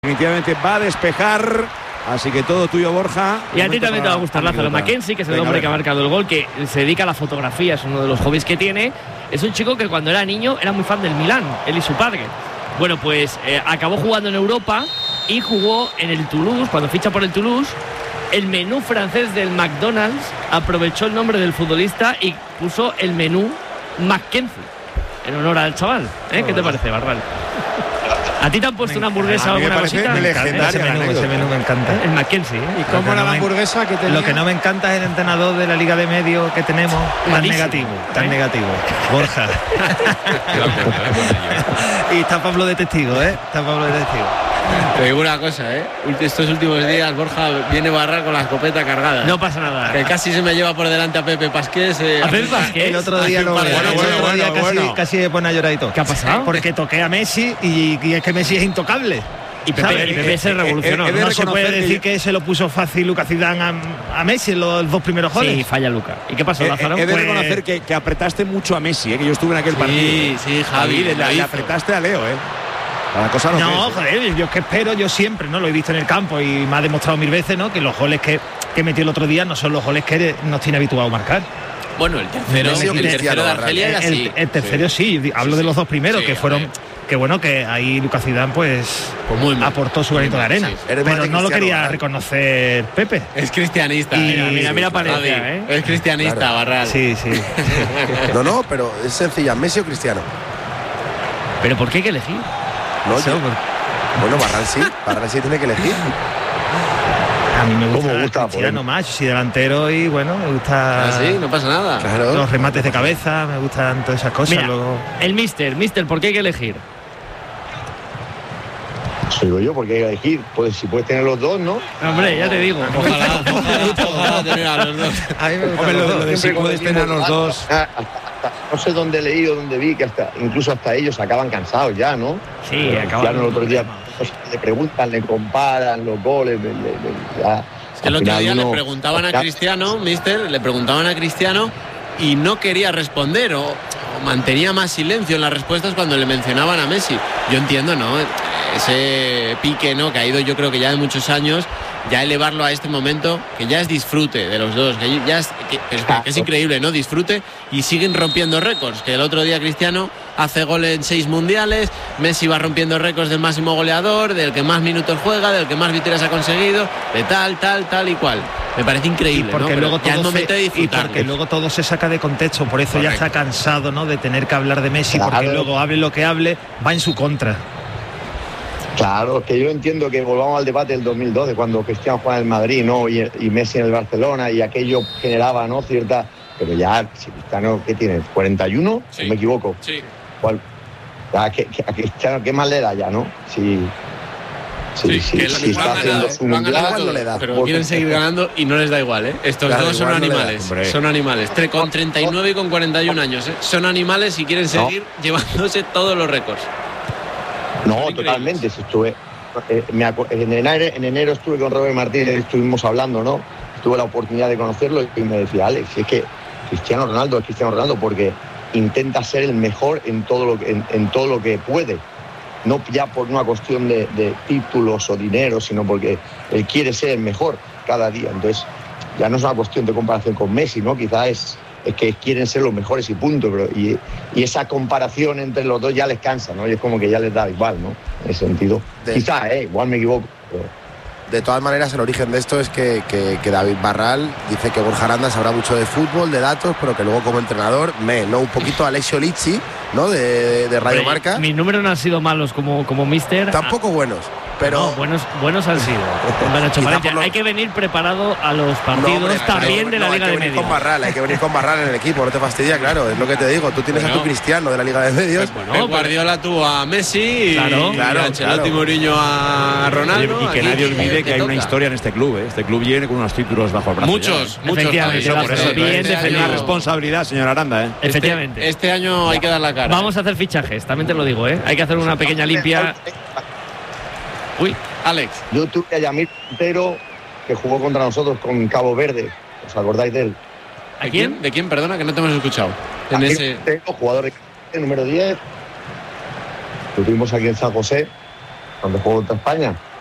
Definitivamente va a despejar, así que todo tuyo, Borja. Y a ti también te va a gustar Lázaro Mackenzie, que es el hombre que ha marcado el gol, que se dedica a la fotografía, es uno de los hobbies que tiene. Es un chico que cuando era niño era muy fan del Milán, él y su padre. Bueno, pues acabó jugando en Europa y jugó en el Toulouse. Cuando ficha por el Toulouse, el menú francés del McDonald's aprovechó el nombre del futbolista y puso el menú Mackenzie en honor al chaval. ¿Qué te parece, Barral? ¿A ti te han puesto una hamburguesa o alguna cosita? Ese menú me encanta. El Mackenzie. ¿Y cómo era la hamburguesa que tenía? Lo que no me encanta es el entrenador de la Liga de Medio que tenemos. Tan negativo. Borja. Y está Pablo de testigo, Está Pablo de testigo. Te digo una cosa, estos últimos días Borja viene Barral con la escopeta cargada. No pasa nada. Que casi se me lleva por delante a Pepe Pasqués. ¿A Pepe Pasqués? El otro día casi me pone a llorar y todo. ¿Qué ha pasado? Porque toqué a Messi y es que Messi es intocable. Y Pepe se revolucionó. No se puede decir que se lo puso fácil Lucas Zidane a Messi en los dos primeros goles. Sí, falla Lucas. ¿Y qué pasó, Lázaro? He de reconocer que apretaste mucho a Messi, que yo estuve en aquel partido. Sí, Javi. Le apretaste a Leo, La cosa no, joder, yo es que espero, yo siempre, ¿no? Lo he visto en el campo y me ha demostrado 1000 veces, ¿no? Que los goles que metió el otro día no son los goles que nos tiene habituado a marcar. Bueno, el tercero de Argelia era así. El tercero sí, hablo de los dos primeros, que fueron... Que bueno, que ahí Lucas Zidane pues aportó su granito de arena. Pero no lo quería reconocer Pepe. Es cristianista. Mira Palencia, Es cristianista, claro. Barral. Sí. No, pero es sencilla, ¿Messi o Cristiano? ¿Pero por qué hay que elegir? No, bueno, Barral sí tiene que elegir. A mí me gusta Cristiano más, yo soy delantero y bueno, me gusta. Sí, no pasa nada. Claro. Los remates de cabeza, me gustan todas esas cosas. Mira, luego... El Mister, ¿por qué hay que elegir? Digo yo, porque hay que elegir. Pues si puedes tener los dos, ¿no? Hombre, ya te digo. Ojalá tener a los dos. A mí me gusta lo de si puedes tener a los dos. No sé dónde leí o dónde vi que incluso hasta ellos acaban cansados ya, ¿no? Sí, acaban. Ya no, el otro día le preguntan, le comparan los goles. El otro día le preguntaban a Cristiano, le preguntaban a Cristiano y no quería responder o mantenía más silencio en las respuestas cuando le mencionaban a Messi. Yo entiendo, ¿no? Ese pique, ¿no? Que ha ido, yo creo que ya de muchos años, ya elevarlo a este momento, que ya es disfrute de los dos, que ya es increíble, ¿no? Disfrute, y siguen rompiendo récords. Que el otro día Cristiano hace goles en 6 mundiales, Messi va rompiendo récords del máximo goleador, del que más minutos juega, del que más victorias ha conseguido, de tal y cual. Me parece increíble, y porque ¿no? luego ya es momento de disfrutar. Y porque luego todo se saca de contexto, por eso ya está cansado, ¿no? De tener que hablar de Messi, porque luego hable lo que hable, va en su contra. Claro, que yo entiendo que volvamos al debate del 2012, cuando Cristiano jugaba en el Madrid, ¿no? Y Messi en el Barcelona, y aquello generaba, ¿no? Cierta... Pero ya, si Cristiano, ¿qué tiene? ¿41? Sí. ¿Me equivoco? Sí. ¿Cuál? A Cristiano, ¿qué más le da ya, no? Sí, está haciendo su mundial, pero quieren seguir ganando y no les da igual, Estos dos son animales, con 39 y con 41 años, Son animales y quieren seguir llevándose todos los récords. No, totalmente. Si estuve, en enero estuve con Robert Martínez, estuvimos hablando, ¿no? Tuve la oportunidad de conocerlo y me decía, Alex, es que Cristiano Ronaldo es Cristiano Ronaldo porque intenta ser el mejor en todo lo que puede. No ya por una cuestión de títulos o dinero, sino porque él quiere ser el mejor cada día. Entonces, ya no es una cuestión de comparación con Messi, ¿no? Quizás es que quieren ser los mejores y punto, pero y esa comparación entre los dos ya les cansa, ¿no? Y es como que ya les da igual, ¿no? En ese sentido. Quizás, igual me equivoco. Pero... De todas maneras, el origen de esto es que David Barral dice que Borja Aranda sabrá mucho de fútbol, de datos, pero que luego como entrenador, un poquito Alessio Lizzi, ¿no? De Radio Marca. Mis números no han sido malos como Mister. Tampoco buenos. Pero no, buenos han sido. Hay que venir preparado a los partidos también de la Liga de Medios. Hay que venir con Barral en el equipo, no te fastidia, claro, es lo que te digo. Tú tienes a tu Cristiano de la Liga de Medios. Guardiola tú a Messi, y Ancelotti Mourinho a Ronaldo. Y que nadie olvide que hay una historia en este club. Este club viene con unos títulos bajo el brazo. Muchos. Efectivamente. Por eso bien una responsabilidad, señor Aranda. Efectivamente. Este año hay que dar la cara. Vamos a hacer fichajes, también te lo digo, Hay que hacer una pequeña limpia. Uy, Alex. Yo tuve a Yamil Montero, que jugó contra nosotros con Cabo Verde. ¿Os acordáis de él? ¿A quién? ¿De quién? Perdona, que no te hemos escuchado. Jugador de número 10. Lo tuvimos aquí en San José. donde jugó contra España.